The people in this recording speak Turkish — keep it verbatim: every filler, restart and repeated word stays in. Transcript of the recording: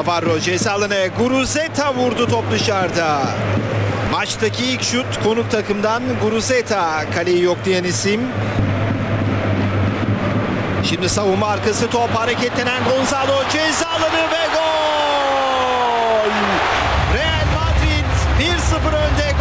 Navarro ceza alanı, Guruzeta vurdu, top dışarıda. Maçtaki ilk şut konuk takımdan Guruzeta, kaleyi yoklayan isim. Şimdi savunma arkası top, hareketlenen Gonzalo ceza alanı ve gol! Real Madrid bir sıfır önde